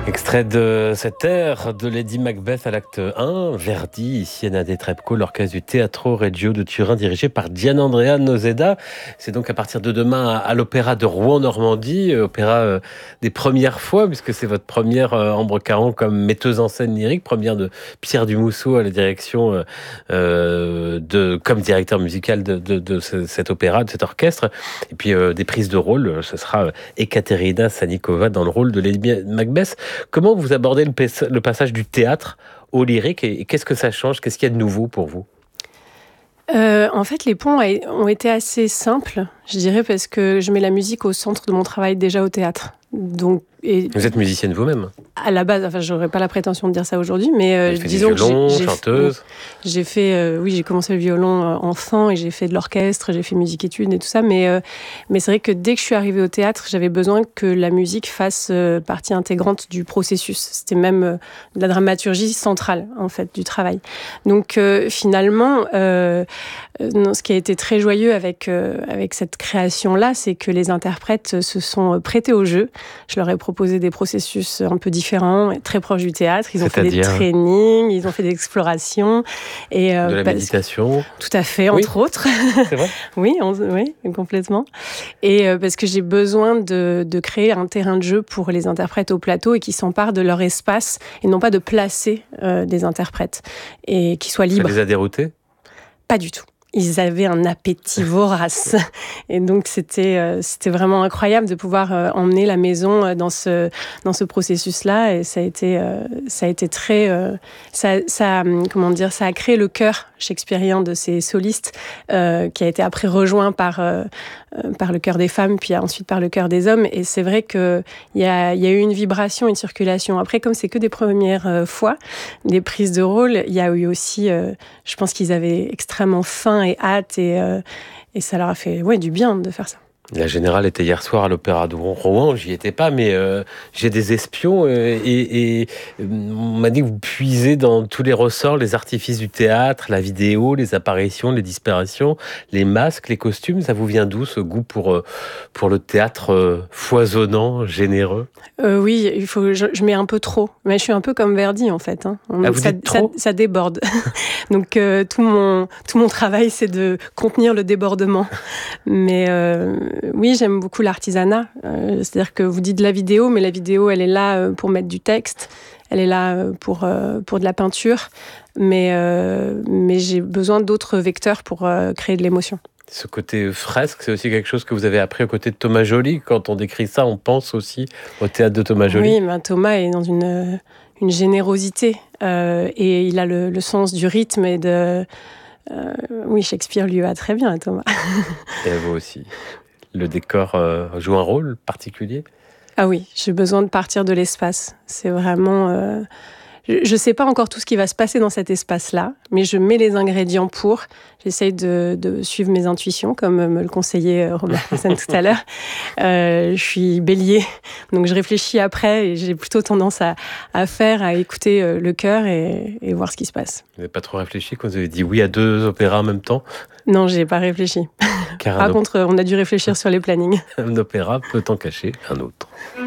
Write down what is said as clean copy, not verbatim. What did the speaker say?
Extrait de cette ère de Lady Macbeth à l'acte 1, Verdi, ici Anna Netrebko, l'orchestre du Teatro Regio de Turin dirigé par Gianandrea Noseda. C'est donc à partir de demain à l'Opéra de Rouen-Normandie, opéra des premières fois, puisque c'est votre première Ambre Caron comme metteuse en scène lyrique, première de Pierre Dumousseau à la direction comme directeur musical de cet opéra, de cet orchestre. Et puis des prises de rôle, ce sera Ekaterina Sanikova dans le rôle de Lady Macbeth. Comment vous abordez le passage du théâtre au lyrique et qu'est-ce que ça change? Qu'est-ce qu'il y a de nouveau pour vous? En fait, les ponts ont été assez simples, je dirais, parce que je mets la musique au centre de mon travail déjà au théâtre. Donc, vous êtes musicienne vous-même? À la base, enfin, j'aurais pas la prétention de dire ça aujourd'hui, mais disons du violon, chanteuse. J'ai fait, oui, j'ai commencé le violon enfant et j'ai fait de l'orchestre, j'ai fait musique-études et tout ça, mais c'est vrai que dès que je suis arrivée au théâtre, j'avais besoin que la musique fasse partie intégrante du processus. C'était même de la dramaturgie centrale, en fait, du travail. Donc, finalement, ce qui a été très joyeux avec cette création-là, c'est que les interprètes se sont prêtés au jeu. Je leur ai proposé des processus un peu différents, très proches du théâtre. Ils ont fait des trainings, ils ont fait des explorations. Et, de la méditation. Tout à fait, entre autres. C'est vrai? Oui, complètement. Et parce que j'ai besoin de créer un terrain de jeu pour les interprètes au plateau et qui s'emparent de leur espace et non pas de placer des interprètes et qui soient libres. Ça les a déroutés? Pas du tout. Ils avaient un appétit vorace. Et donc, c'était vraiment incroyable de pouvoir emmener la maison dans ce processus-là. Et ça a été très... ça a créé le chœur shakespearien de ces solistes, qui a été après rejoint par le chœur des femmes, puis ensuite par le chœur des hommes. Et c'est vrai qu'il y a eu une vibration, une circulation. Après, comme c'est que des premières fois, des prises de rôle, il y a eu aussi... je pense qu'ils avaient extrêmement faim et hâte et ça leur a fait du bien de faire ça. La Générale était hier soir à l'Opéra de Rouen, j'y étais pas, mais j'ai des espions et on m'a dit que vous puisez dans tous les ressorts, les artifices du théâtre, la vidéo, les apparitions, les disparitions, les masques, les costumes. Ça vous vient d'où ce goût pour le théâtre foisonnant, généreux? Oui, je mets un peu trop, mais je suis un peu comme Verdi en fait. Hein. Ça déborde. Donc tout mon travail, c'est de contenir le débordement. Mais oui, j'aime beaucoup l'artisanat. C'est-à-dire que vous dites de la vidéo, mais la vidéo, elle est là pour mettre du texte. Elle est là pour de la peinture. Mais j'ai besoin d'autres vecteurs pour créer de l'émotion. Ce côté fresque, c'est aussi quelque chose que vous avez appris aux côtés de Thomas Joly. Quand on décrit ça, on pense aussi au théâtre de Thomas Joly. Oui, Thomas est dans une générosité. Et il a le sens du rythme et de... oui, Shakespeare lui va très bien, Thomas. Et à vous aussi. Le décor joue un rôle particulier? Ah oui, j'ai besoin de partir de l'espace. C'est vraiment... je ne sais pas encore tout ce qui va se passer dans cet espace-là, mais je mets les ingrédients pour. J'essaye de suivre mes intuitions, comme me le conseillait Robert Hossein tout à l'heure. Je suis bélier, donc je réfléchis après et j'ai plutôt tendance à écouter le cœur et voir ce qui se passe. Vous n'avez pas trop réfléchi quand vous avez dit oui à 2 opéras en même temps? Non, je n'ai pas réfléchi. Par contre, on a dû réfléchir sur les plannings. Un opéra peut en cacher un autre.